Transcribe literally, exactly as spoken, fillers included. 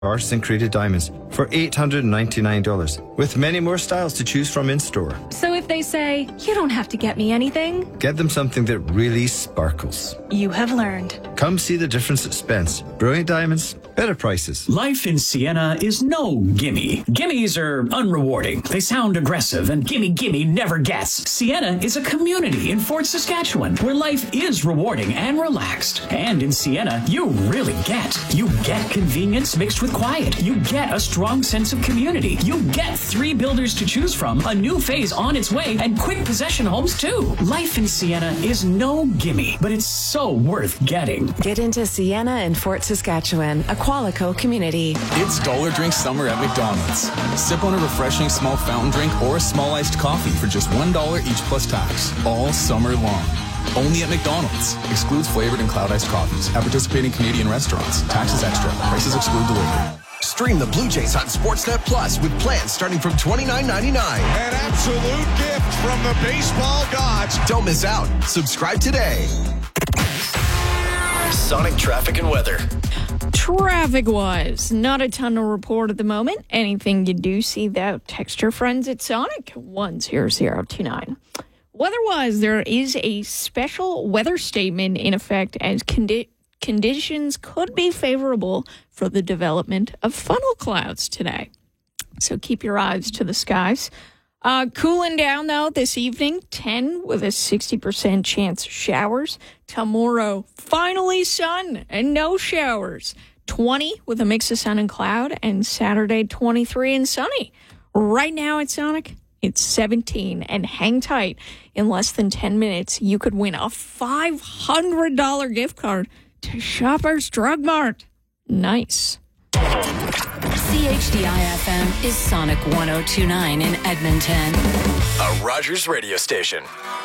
Syncreted diamonds for eight hundred ninety-nine dollars, with many more styles to choose from in store. So if they say, you don't have to get me anything, get them something that really sparkles. You have learned. Come see the difference at Spence. Brilliant diamonds, better prices. Life in Sienna is no gimme. Gimmies are unrewarding. They sound aggressive, and gimme gimme never gets. Sienna is a community in Fort Saskatchewan where life is rewarding and relaxed. And in Sienna, you really get. You get convenience mixed with quiet. You get a strong sense of community. You get three builders to choose from, a new phase on its way, and quick possession homes too. Life in Sienna is no gimme, but it's so worth getting. Get into Sienna and Fort Saskatchewan, a Qualico community. It's Dollar Drink Summer at McDonald's. Sip on a refreshing small fountain drink or a small iced coffee for just one dollar each plus tax, all summer long. Only at McDonald's. Excludes flavored and cloud iced coffees at participating Canadian restaurants. Taxes extra. Prices exclude delivery. Stream the Blue Jays on Sportsnet Plus with plans starting from twenty-nine ninety-nine. An absolute gift from the baseball gods. Don't miss out. Subscribe today. Sonic traffic and weather. Traffic-wise, not a ton to report at the moment. Anything you do see, that text your friends at Sonic one zero zero two nine. Weather-wise, there is a special weather statement in effect as condi- conditions could be favorable for the development of funnel clouds today. So keep your eyes to the skies. Uh, cooling down, though, this evening, ten with a sixty percent chance of showers. Tomorrow, finally sun and no showers. twenty with a mix of sun and cloud. And Saturday, twenty-three and sunny. Right now at Sonic, it's seventeen. And hang tight. In less than ten minutes, you could win a five hundred dollars gift card to Shoppers Drug Mart. Nice. C H D I F M is Sonic one oh two nine in Edmonton. A Rogers radio station.